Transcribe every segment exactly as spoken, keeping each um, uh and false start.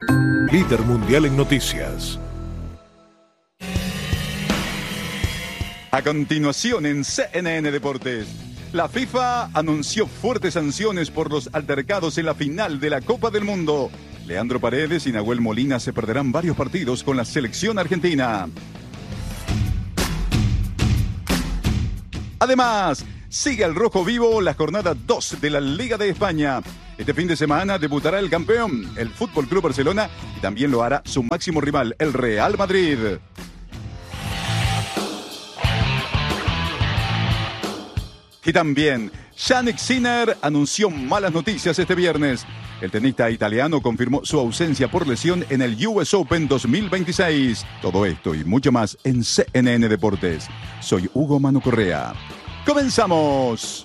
Líder mundial en noticias. A continuación en C N N Deportes, la FIFA anunció fuertes sanciones por los altercados en la final de la Copa del Mundo. Leandro Paredes y Nahuel Molina se perderán varios partidos con la selección argentina. Además, sigue al rojo vivo la jornada dos de la Liga de España. Este fin de semana debutará el campeón, el Fútbol Club Barcelona, y también lo hará su máximo rival, el Real Madrid. Y también, Jannik Sinner anunció malas noticias este viernes. El tenista italiano confirmó su ausencia por lesión en el U S Open dos mil veintiséis. Todo esto y mucho más en C N N Deportes. Soy Hugo Manu Correa. ¡Comenzamos!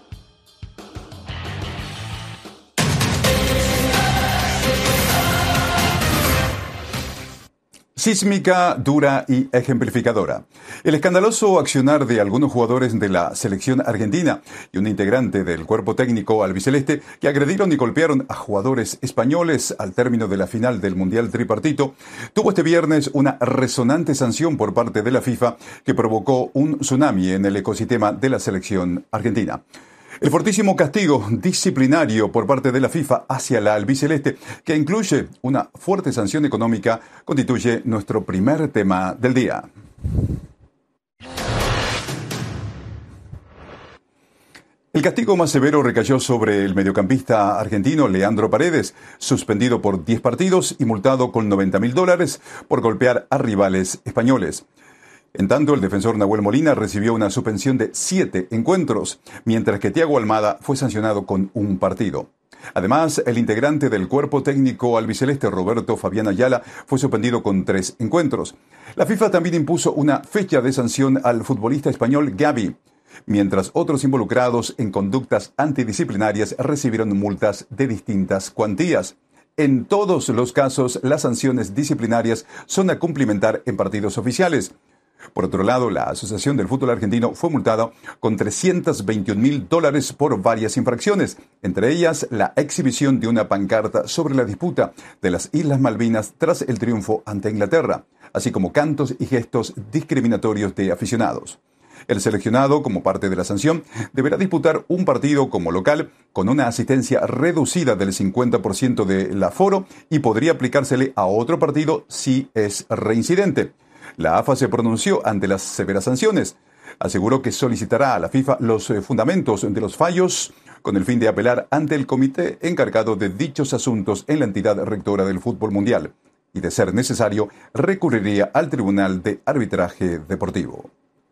Sísmica, dura y ejemplificadora. El escandaloso accionar de algunos jugadores de la selección argentina y un integrante del cuerpo técnico albiceleste que agredieron y golpearon a jugadores españoles al término de la final del Mundial Tripartito tuvo este viernes una resonante sanción por parte de la FIFA que provocó un tsunami en el ecosistema de la selección argentina. El fortísimo castigo disciplinario por parte de la FIFA hacia la albiceleste, que incluye una fuerte sanción económica, constituye nuestro primer tema del día. El castigo más severo recayó sobre el mediocampista argentino Leandro Paredes, suspendido por diez partidos y multado con noventa mil dólares por golpear a rivales españoles. En tanto, el defensor Nahuel Molina recibió una suspensión de siete encuentros, mientras que Thiago Almada fue sancionado con un partido. Además, el integrante del cuerpo técnico albiceleste Roberto Fabián Ayala fue suspendido con tres encuentros. La FIFA también impuso una fecha de sanción al futbolista español Gavi, mientras otros involucrados en conductas antidisciplinarias recibieron multas de distintas cuantías. En todos los casos, las sanciones disciplinarias son a cumplimentar en partidos oficiales. Por otro lado, la Asociación del Fútbol Argentino fue multada con trescientos veintiún mil dólares por varias infracciones, entre ellas la exhibición de una pancarta sobre la disputa de las Islas Malvinas tras el triunfo ante Inglaterra, así como cantos y gestos discriminatorios de aficionados. El seleccionado, como parte de la sanción, deberá disputar un partido como local con una asistencia reducida del cincuenta por ciento del aforo y podría aplicársele a otro partido si es reincidente. La A F A se pronunció ante las severas sanciones. Aseguró que solicitará a la FIFA los fundamentos de los fallos con el fin de apelar ante el comité encargado de dichos asuntos en la entidad rectora del fútbol mundial y, de ser necesario, recurriría al Tribunal de Arbitraje Deportivo.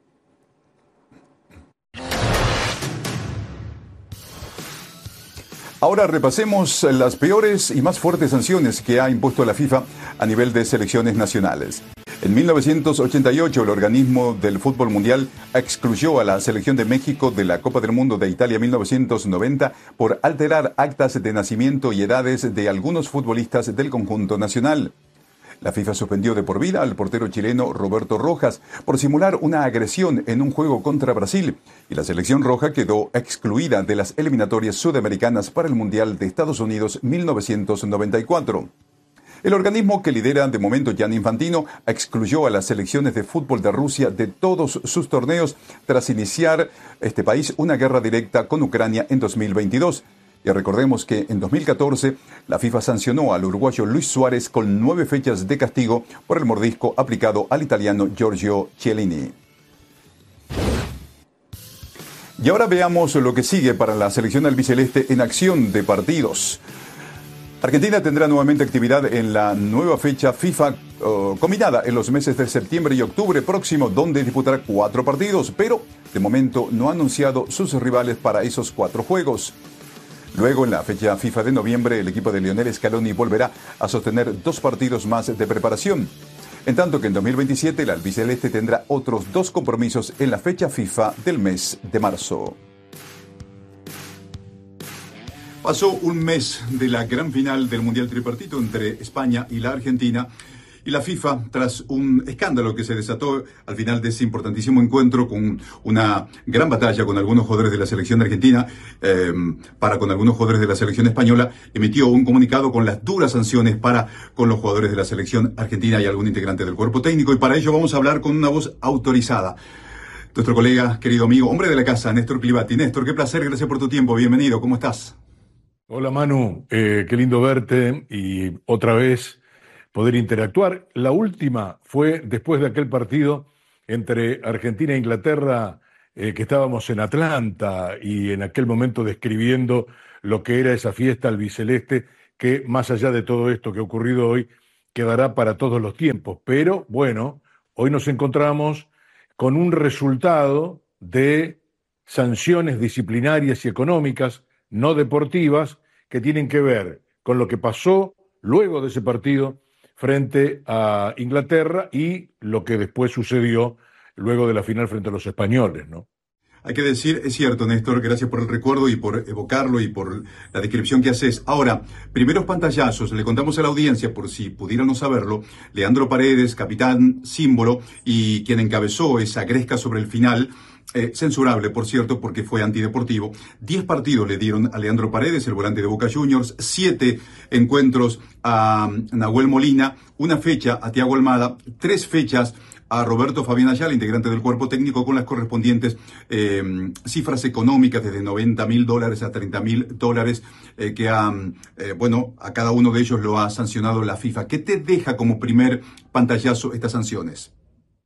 Ahora repasemos las peores y más fuertes sanciones que ha impuesto la FIFA a nivel de selecciones nacionales. En mil novecientos ochenta y ocho, el organismo del fútbol mundial excluyó a la selección de México de la Copa del Mundo de Italia mil novecientos noventa por alterar actas de nacimiento y edades de algunos futbolistas del conjunto nacional. La FIFA suspendió de por vida al portero chileno Roberto Rojas por simular una agresión en un juego contra Brasil, y la selección roja quedó excluida de las eliminatorias sudamericanas para el Mundial de Estados Unidos mil novecientos noventa y cuatro. El organismo que lidera de momento Gianni Infantino excluyó a las selecciones de fútbol de Rusia de todos sus torneos tras iniciar este país una guerra directa con Ucrania en dos mil veintidós. Y recordemos que en dos mil catorce la FIFA sancionó al uruguayo Luis Suárez con nueve fechas de castigo por el mordisco aplicado al italiano Giorgio Chiellini. Y ahora veamos lo que sigue para la selección albiceleste en acción de partidos. Argentina tendrá nuevamente actividad en la nueva fecha FIFA uh, combinada en los meses de septiembre y octubre próximo, donde disputará cuatro partidos, pero de momento no ha anunciado sus rivales para esos cuatro juegos. Luego, en la fecha FIFA de noviembre, el equipo de Lionel Scaloni volverá a sostener dos partidos más de preparación. En tanto que en dos mil veintisiete, el albiceleste tendrá otros dos compromisos en la fecha FIFA del mes de marzo. Pasó un mes de la gran final del Mundial Tripartito entre España y la Argentina, Y la FIFA, tras un escándalo que se desató al final de ese importantísimo encuentro, con una gran batalla con algunos jugadores de la selección argentina, eh, para con algunos jugadores de la selección española, emitió un comunicado con las duras sanciones para con los jugadores de la selección argentina y algún integrante del cuerpo técnico. Y para ello vamos a hablar con una voz autorizada. Nuestro colega, querido amigo, hombre de la casa, Néstor Clivati. Néstor, qué placer, gracias por tu tiempo, bienvenido, ¿cómo estás? Hola Manu, eh, qué lindo verte y otra vez poder interactuar. La última fue después de aquel partido entre Argentina e Inglaterra, eh, que estábamos en Atlanta y en aquel momento describiendo lo que era esa fiesta albiceleste, que más allá de todo esto que ha ocurrido hoy, quedará para todos los tiempos. Pero bueno, hoy nos encontramos con un resultado de sanciones disciplinarias y económicas no deportivas que tienen que ver con lo que pasó luego de ese partido frente a Inglaterra y lo que después sucedió luego de la final frente a los españoles, ¿no? Hay que decir, es cierto, Néstor, gracias por el recuerdo y por evocarlo y por la descripción que haces. Ahora, primeros pantallazos, le contamos a la audiencia, por si pudieran no saberlo, Leandro Paredes, capitán símbolo y quien encabezó esa gresca sobre el final, eh, censurable, por cierto, porque fue antideportivo. Diez partidos le dieron a Leandro Paredes, el volante de Boca Juniors, siete encuentros a Nahuel Molina, una fecha a Thiago Almada, tres fechas a Roberto Fabián Ayala, integrante del cuerpo técnico, con las correspondientes eh, cifras económicas desde noventa mil dólares a treinta mil dólares eh, que ha, eh, bueno, a cada uno de ellos lo ha sancionado la FIFA. ¿Qué te deja como primer pantallazo estas sanciones?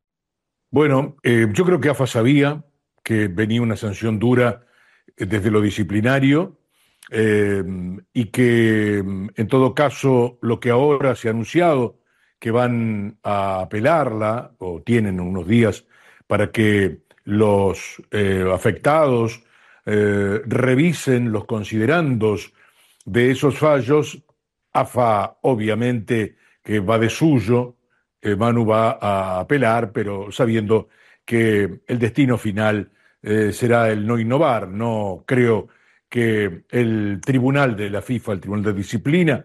Bueno, eh, yo creo que AFA sabía que venía una sanción dura eh, desde lo disciplinario eh, y que en todo caso lo que ahora se ha anunciado que van a apelarla o tienen unos días para que los eh, afectados eh, revisen los considerandos de esos fallos. AFA obviamente que va de suyo, eh, Manu va a apelar, pero sabiendo que el destino final eh, será el no innovar. No creo que el tribunal de la FIFA, el tribunal de disciplina,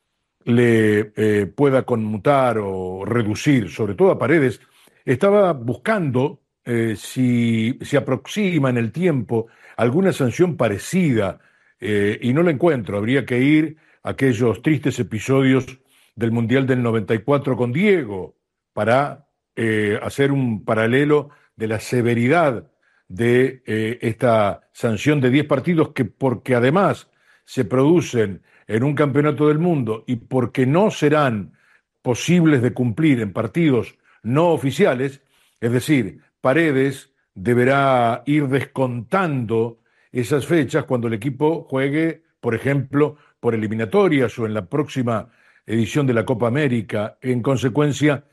le eh, pueda conmutar o reducir, sobre todo a Paredes. Estaba buscando eh, si se aproxima en el tiempo alguna sanción parecida eh, y no la encuentro. Habría que ir a aquellos tristes episodios del Mundial del noventa y cuatro con Diego para eh, hacer un paralelo de la severidad de eh, esta sanción de diez partidos que, porque además se producen en un campeonato del mundo y porque no serán posibles de cumplir en partidos no oficiales, es decir, Paredes deberá ir descontando esas fechas cuando el equipo juegue, por ejemplo, por eliminatorias o en la próxima edición de la Copa América. En consecuencia,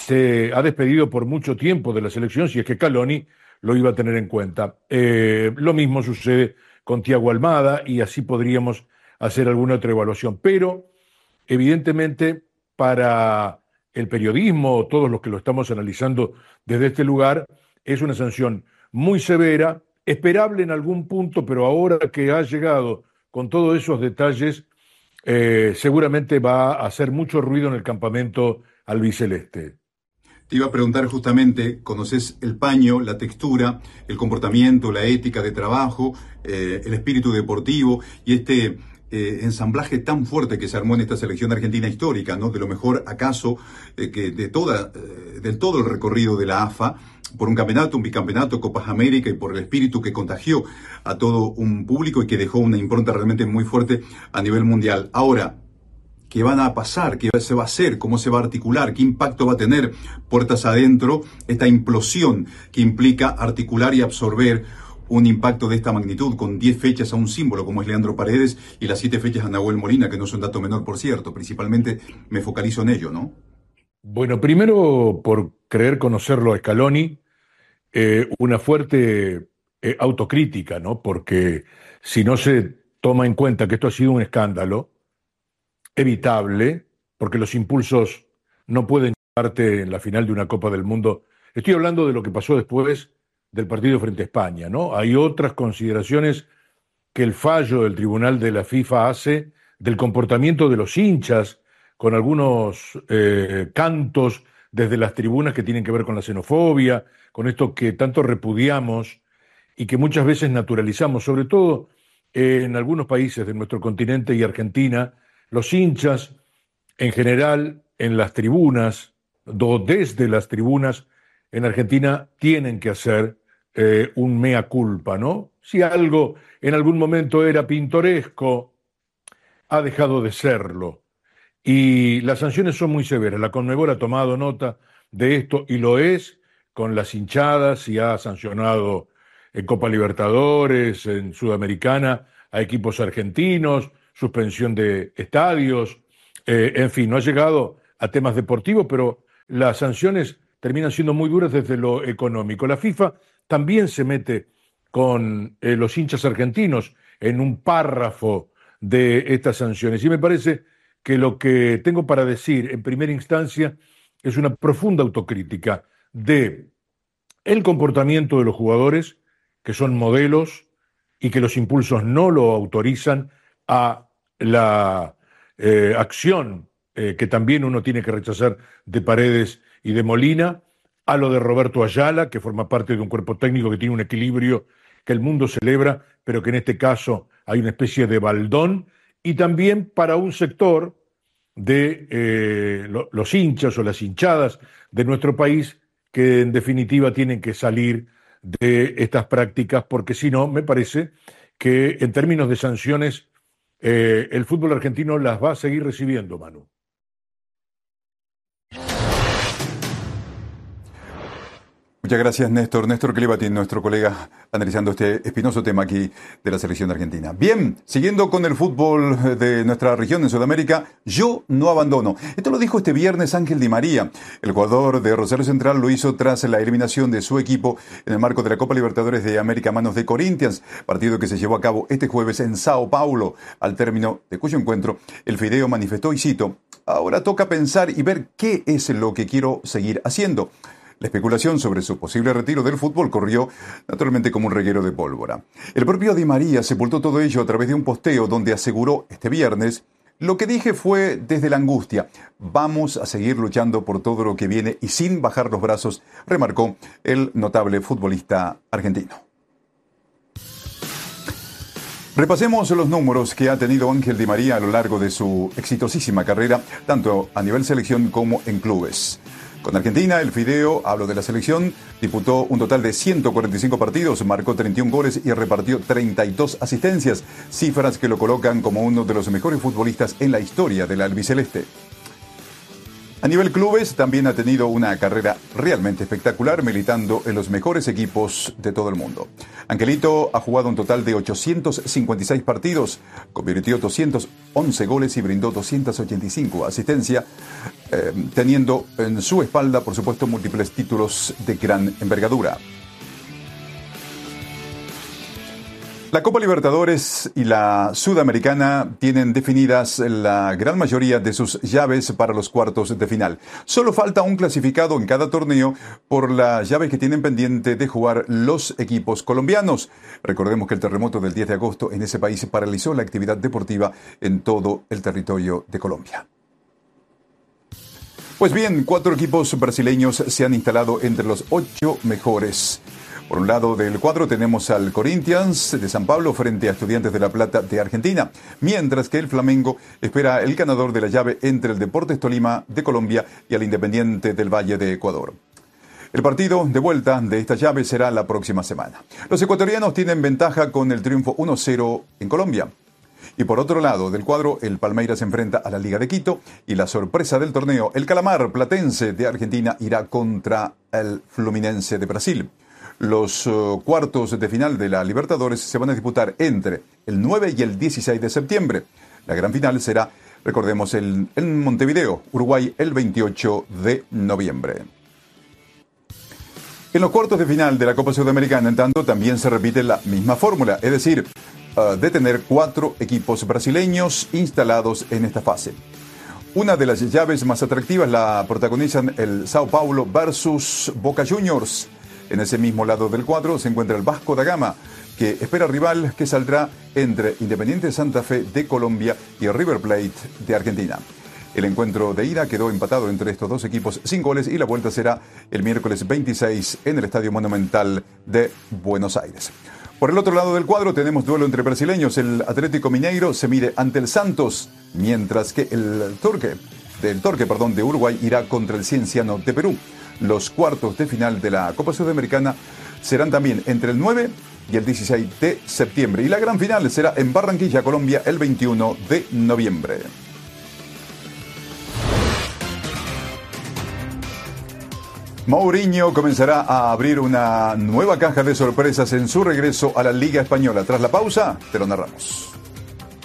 se ha despedido por mucho tiempo de la selección, si es que Scaloni lo iba a tener en cuenta. Eh, lo mismo sucede con Thiago Almada y así podríamos hacer alguna otra evaluación. Pero, evidentemente, para el periodismo, todos los que lo estamos analizando desde este lugar, es una sanción muy severa, esperable en algún punto, pero ahora que ha llegado con todos esos detalles, eh, seguramente va a hacer mucho ruido en el campamento albiceleste. Te iba a preguntar justamente, ¿conoces el paño, la textura, el comportamiento, la ética de trabajo, eh, el espíritu deportivo y este eh, ensamblaje tan fuerte que se armó en esta selección argentina histórica, ¿no? De lo mejor acaso eh, que de toda, eh, del todo el recorrido de la AFA, por un campeonato, un bicampeonato, Copas América y por el espíritu que contagió a todo un público y que dejó una impronta realmente muy fuerte a nivel mundial. Ahora, ¿qué van a pasar? ¿Qué se va a hacer? ¿Cómo se va a articular? ¿Qué impacto va a tener puertas adentro esta implosión que implica articular y absorber un impacto de esta magnitud con diez fechas a un símbolo como es Leandro Paredes y las siete fechas a Nahuel Molina, que no es un dato menor, por cierto? Principalmente me focalizo en ello, ¿no? Bueno, primero por creer conocerlo a Scaloni, eh, una fuerte eh, autocrítica, ¿no? Porque si no se toma en cuenta que esto ha sido un escándalo evitable, porque los impulsos no pueden llevarte en la final de una Copa del Mundo. Estoy hablando de lo que pasó después del partido frente a España, ¿no? Hay otras consideraciones que el fallo del Tribunal de la FIFA hace del comportamiento de los hinchas con algunos eh, cantos desde las tribunas que tienen que ver con la xenofobia, con esto que tanto repudiamos y que muchas veces naturalizamos, sobre todo eh, en algunos países de nuestro continente y Argentina, los hinchas en general en las tribunas, o desde las tribunas en Argentina, tienen que hacer eh, un mea culpa, ¿no? Si algo en algún momento era pintoresco, ha dejado de serlo. Y las sanciones son muy severas. La Conmebol ha tomado nota de esto y lo es con las hinchadas y ha sancionado en Copa Libertadores, en Sudamericana, a equipos argentinos, suspensión de estadios, eh, en fin, no ha llegado a temas deportivos, pero las sanciones terminan siendo muy duras desde lo económico. La FIFA también se mete con eh, los hinchas argentinos en un párrafo de estas sanciones y me parece que lo que tengo para decir en primera instancia es una profunda autocrítica de el comportamiento de los jugadores, que son modelos y que los impulsos no lo autorizan, a la eh, acción eh, que también uno tiene que rechazar de Paredes y de Molina, a lo de Roberto Ayala, que forma parte de un cuerpo técnico que tiene un equilibrio que el mundo celebra, pero que en este caso hay una especie de baldón, y también para un sector de eh, lo, los hinchas o las hinchadas de nuestro país que en definitiva tienen que salir de estas prácticas, porque si no, me parece que en términos de sanciones eh, el fútbol argentino las va a seguir recibiendo, Manu. Muchas gracias, Néstor. Néstor Clevati, nuestro colega, analizando este espinoso tema aquí de la selección argentina. Bien, siguiendo con el fútbol de nuestra región en Sudamérica, yo no abandono. Esto lo dijo este viernes Ángel Di María. El jugador de Rosario Central lo hizo tras la eliminación de su equipo en el marco de la Copa Libertadores de América a manos de Corinthians, partido que se llevó a cabo este jueves en Sao Paulo. Al término de cuyo encuentro, el Fideo manifestó, y cito: "Ahora toca pensar y ver qué es lo que quiero seguir haciendo". La especulación sobre su posible retiro del fútbol corrió naturalmente como un reguero de pólvora. El propio Di María sepultó todo ello a través de un posteo donde aseguró este viernes: "Lo que dije fue desde la angustia. Vamos a seguir luchando por todo lo que viene y sin bajar los brazos", remarcó el notable futbolista argentino. Repasemos los números que ha tenido Ángel Di María a lo largo de su exitosísima carrera, tanto a nivel selección como en clubes. Con Argentina, el Fideo, hablo de la selección, disputó un total de ciento cuarenta y cinco partidos, marcó treinta y un goles y repartió treinta y dos asistencias, cifras que lo colocan como uno de los mejores futbolistas en la historia del albiceleste. A nivel clubes, también ha tenido una carrera realmente espectacular, militando en los mejores equipos de todo el mundo. Angelito ha jugado un total de ochocientos cincuenta y seis partidos, convirtió doscientos once goles y brindó doscientas ochenta y cinco asistencias, eh, teniendo en su espalda, por supuesto, múltiples títulos de gran envergadura. La Copa Libertadores y la Sudamericana tienen definidas la gran mayoría de sus llaves para los cuartos de final. Solo falta un clasificado en cada torneo por la llave que tienen pendiente de jugar los equipos colombianos. Recordemos que el terremoto del diez de agosto en ese país paralizó la actividad deportiva en todo el territorio de Colombia. Pues bien, cuatro equipos brasileños se han instalado entre los ocho mejores. Por un lado del cuadro tenemos al Corinthians de San Pablo frente a Estudiantes de La Plata de Argentina, mientras que el Flamengo espera el ganador de la llave entre el Deportes Tolima de Colombia y el Independiente del Valle de Ecuador. El partido de vuelta de esta llave será la próxima semana. Los ecuatorianos tienen ventaja con el triunfo uno cero en Colombia. Y por otro lado del cuadro, el Palmeiras se enfrenta a la Liga de Quito y la sorpresa del torneo, el Calamar Platense de Argentina, irá contra el Fluminense de Brasil. Los uh, cuartos de final de la Libertadores se van a disputar entre el nueve y el dieciséis de septiembre. La gran final será, recordemos, el, en Montevideo, Uruguay, el veintiocho de noviembre. En los cuartos de final de la Copa Sudamericana, en tanto, también se repite la misma fórmula, es decir, uh, de tener cuatro equipos brasileños instalados en esta fase. Una de las llaves más atractivas la protagonizan el Sao Paulo versus Boca Juniors. En ese mismo lado del cuadro se encuentra el Vasco da Gama, que espera rival que saldrá entre Independiente Santa Fe de Colombia y River Plate de Argentina. El encuentro de ida quedó empatado entre estos dos equipos sin goles y la vuelta será el miércoles veintiséis en el Estadio Monumental de Buenos Aires. Por el otro lado del cuadro tenemos duelo entre brasileños. El Atlético Mineiro se mide ante el Santos, mientras que el Torque, del Torque perdón, de Uruguay irá contra el Cienciano de Perú. Los cuartos de final de la Copa Sudamericana serán también entre el nueve y el dieciséis de septiembre. Y la gran final será en Barranquilla, Colombia, el veintiuno de noviembre. Mourinho comenzará a abrir una nueva caja de sorpresas en su regreso a la Liga Española. Tras la pausa, te lo narramos.